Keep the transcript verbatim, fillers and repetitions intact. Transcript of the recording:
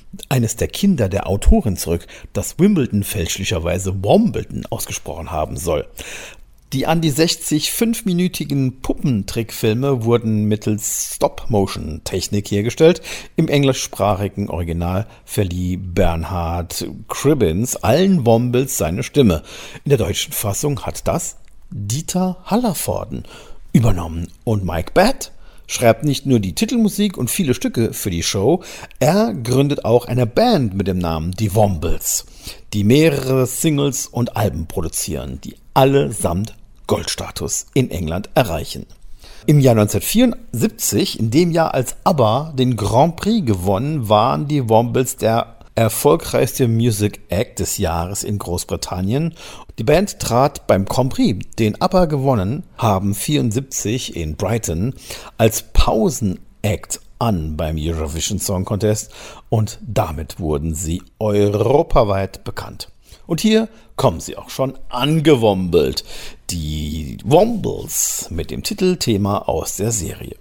eines der Kinder der Autorin zurück, das Wimbledon fälschlicherweise Wombledon ausgesprochen haben soll. Die an die sechzig fünfminütigen Puppentrickfilme wurden mittels Stop-Motion-Technik hergestellt. Im englischsprachigen Original verlieh Bernhard Cribbins allen Wombles seine Stimme. In der deutschen Fassung hat das Dieter Hallervorden übernommen. Und Mike Batt schreibt nicht nur die Titelmusik und viele Stücke für die Show, er gründet auch eine Band mit dem Namen Die Wombles, die mehrere Singles und Alben produzieren, die allesamt Goldstatus in England erreichen. Im Jahr neunzehnhundertvierundsiebzig, in dem Jahr als ABBA den Grand Prix gewonnen, waren die Wombles der erfolgreichste Music Act des Jahres in Großbritannien. Die Band trat beim Grand Prix, den ABBA gewonnen haben, vierundsiebzig in Brighton, als Pausenact an beim Eurovision Song Contest und damit wurden sie europaweit bekannt. Und hier kommen sie auch schon angewombelt. Die Wombles mit dem Titelthema aus der Serie.